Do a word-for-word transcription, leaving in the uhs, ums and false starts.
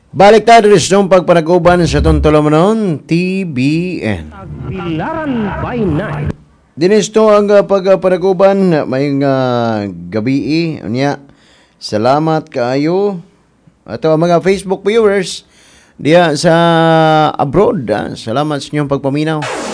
Balik tayo rin sa pagpanaguban sa Tontolomanon, T B N. Tagbilaran by night. Dinis to ang uh, pagpanaguban, may uh, gabi niya. Salamat kaayo. Ato ang mga Facebook viewers diya sa abroad. Ah. Salamat sa inyong pagpaminaw.